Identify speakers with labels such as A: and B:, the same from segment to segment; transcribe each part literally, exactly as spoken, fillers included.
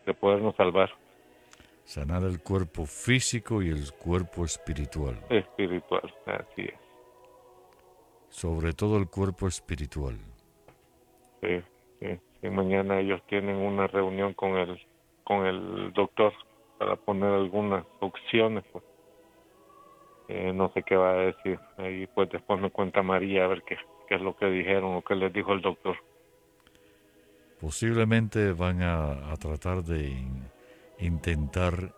A: de podernos salvar.
B: Sanar el cuerpo físico y el cuerpo espiritual.
A: Espiritual, así es.
B: Sobre todo el cuerpo espiritual.
A: Sí, sí, sí. Mañana ellos tienen una reunión con el, con el doctor para poner algunas opciones, pues. Eh, no sé qué va a decir. Ahí pues después me cuenta María a ver qué, qué es lo que dijeron o qué les dijo el doctor.
B: Posiblemente van a, a tratar de in- intentar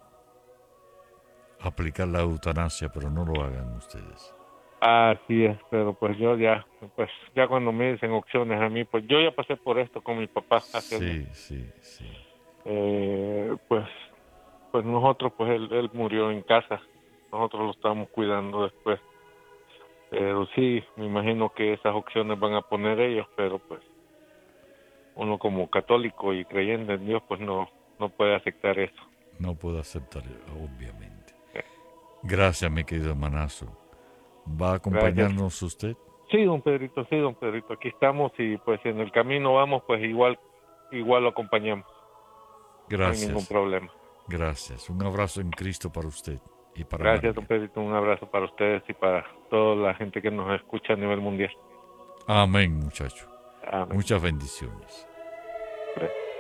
B: aplicar la eutanasia, pero no lo hagan ustedes.
A: Así es, pero pues yo ya, pues ya cuando me dicen opciones a mí, pues yo ya pasé por esto con mi papá hace años.
B: Sí, sí, sí.
A: Eh, pues, pues nosotros, pues él, él murió en casa, nosotros lo estábamos cuidando después. Pero sí, me imagino que esas opciones van a poner ellos, pero pues uno como católico y creyente en Dios, pues no, no puede aceptar eso.
B: No puedo aceptar, obviamente. Gracias, mi querido hermanazo. ¿Va a
A: Gracias.
B: acompañarnos usted?
A: Sí, don Pedrito, sí, don Pedrito, aquí estamos y pues en el camino vamos, pues igual, igual lo acompañamos, no hay ningún
B: Gracias,
A: problema.
B: gracias. Un abrazo en Cristo para usted y para
A: Gracias, don
B: María.
A: Pedrito, un abrazo para ustedes y para toda la gente que nos escucha a nivel mundial.
B: Amén, muchacho.
A: Amén.
B: Muchas bendiciones.
A: Gracias.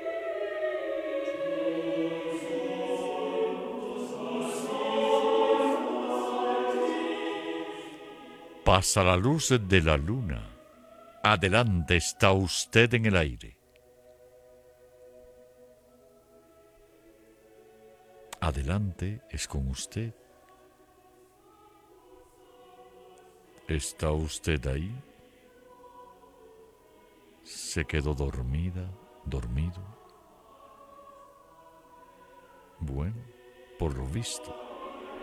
B: Pasa la luz de la luna. Adelante está usted en el aire. Adelante es con usted. ¿Está usted ahí? ¿Se quedó dormida, dormido? Bueno, por lo visto,